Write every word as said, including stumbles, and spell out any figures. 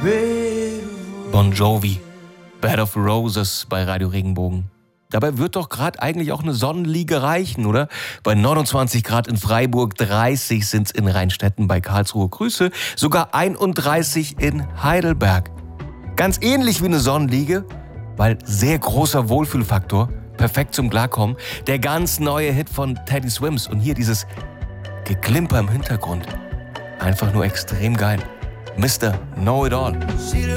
Bon Jovi, Bed of Roses bei Radio Regenbogen. Dabei wird doch gerade eigentlich auch eine Sonnenliege reichen, oder? Bei neunundzwanzig Grad in Freiburg, dreißig sind's in Rheinstetten, bei Karlsruhe Grüße, sogar einunddreißig in Heidelberg. Ganz ähnlich wie eine Sonnenliege, weil sehr großer Wohlfühlfaktor, perfekt zum Klarkommen, der ganz neue Hit von Teddy Swims und hier dieses Geklimper im Hintergrund. Einfach nur extrem geil. Mister Know It All.